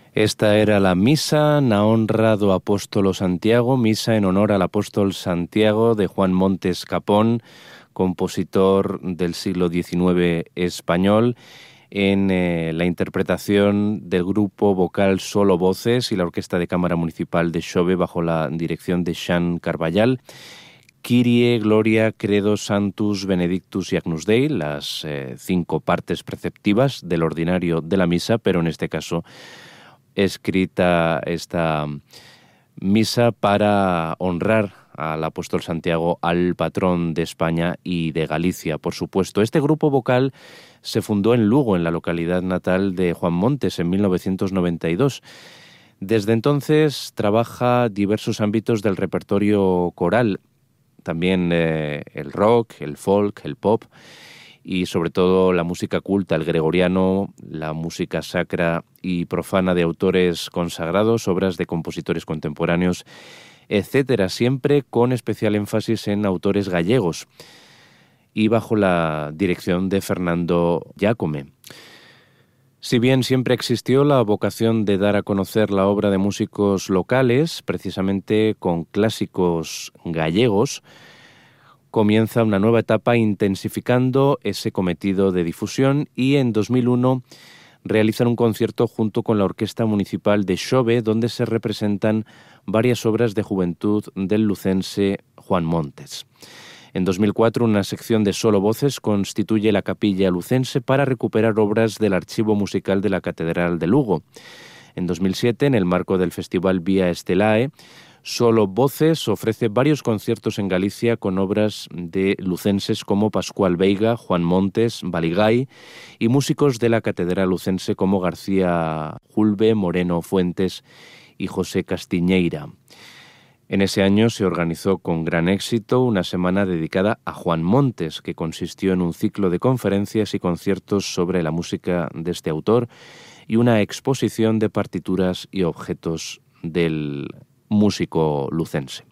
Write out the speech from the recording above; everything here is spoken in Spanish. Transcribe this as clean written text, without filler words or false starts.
Esta era la misa na honra do apóstolo Santiago, misa en honor al apóstol Santiago de Juan Montes Capón, compositor del siglo XIX español, en la interpretación del grupo vocal Solo Voces y la Orquesta de Cámara Municipal de Xove bajo la dirección de Xan Carballal. Kyrie, Gloria, Credo, Sanctus, Benedictus y Agnus Dei, las 5 partes preceptivas del ordinario de la misa, pero en este caso escrita esta misa para honrar al apóstol Santiago, al patrón de España y de Galicia, por supuesto. Este grupo vocal se fundó en Lugo, en la localidad natal de Juan Montes, en 1992. Desde entonces trabaja diversos ámbitos del repertorio coral, también el rock, el folk, el pop y sobre todo la música culta, el gregoriano, la música sacra y profana de autores consagrados, obras de compositores contemporáneos, etcétera, siempre con especial énfasis en autores gallegos y bajo la dirección de Fernando Jácome. Si bien siempre existió la vocación de dar a conocer la obra de músicos locales, precisamente con clásicos gallegos, comienza una nueva etapa intensificando ese cometido de difusión y en 2001 realizan un concierto junto con la Orquesta Municipal de Xove donde se representan varias obras de juventud del lucense Juan Montes. En 2004 una sección de Solo Voces constituye la Capilla Lucense para recuperar obras del archivo musical de la Catedral de Lugo. En 2007, en el marco del festival Vía Estelae, Solo Voces ofrece varios conciertos en Galicia con obras de lucenses como Pascual Veiga, Juan Montes, Baligay y músicos de la Catedral Lucense como García Julve, Moreno Fuentes y José Castiñeira. En ese año se organizó con gran éxito una semana dedicada a Juan Montes, que consistió en un ciclo de conferencias y conciertos sobre la música de este autor y una exposición de partituras y objetos del músico lucense.